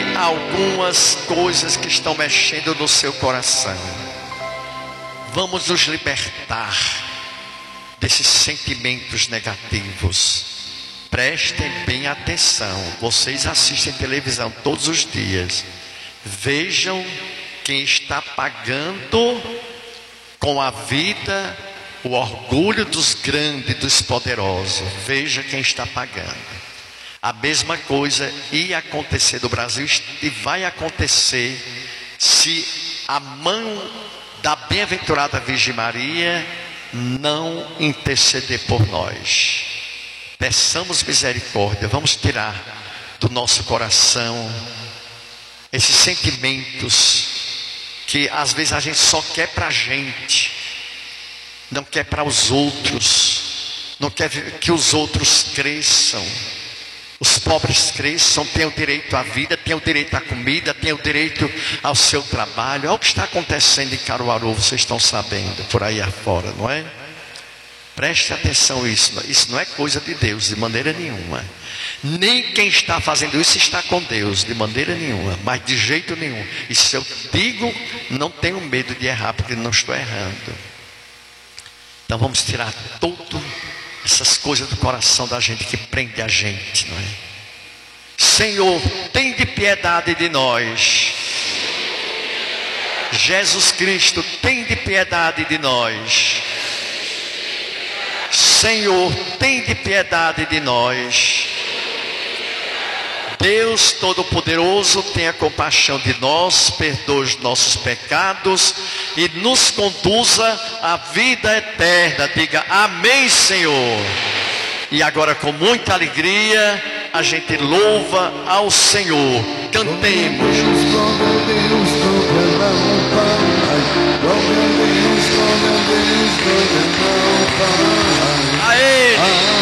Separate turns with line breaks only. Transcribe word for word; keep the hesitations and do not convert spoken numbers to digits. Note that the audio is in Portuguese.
algumas coisas que estão mexendo no seu coração. Vamos nos libertar desses sentimentos negativos. Prestem bem atenção. Vocês assistem televisão todos os dias. Vejam quem está pagando com a vida o orgulho dos grandes, dos poderosos. Veja quem está pagando. A mesma coisa ia acontecer no Brasil e vai acontecer se a mão da bem-aventurada Virgem Maria não interceder por nós. Peçamos misericórdia. Vamos tirar do nosso coração esses sentimentos que às vezes a gente só quer para a gente, não quer para os outros, não quer que os outros cresçam. Os pobres cresçam, têm o direito à vida, têm o direito à comida, têm o direito ao seu trabalho. Olha o que está acontecendo em Caruaru, vocês estão sabendo, por aí afora, não é? Preste atenção isso, isso não é coisa de Deus, de maneira nenhuma. Nem quem está fazendo isso está com Deus, de maneira nenhuma, mas de jeito nenhum. E se eu digo, não tenho medo de errar, porque não estou errando. Então vamos tirar tudo essas coisas do coração da gente que prende a gente, não é? Senhor, tem de piedade de nós. Jesus Cristo, tem de piedade de nós. Senhor, tem de piedade de nós. Deus Todo-Poderoso, tenha compaixão de nós, perdoe os nossos pecados e nos conduza à vida eterna. Diga amém, Senhor. E agora, com muita alegria, a gente louva ao Senhor. Cantemos.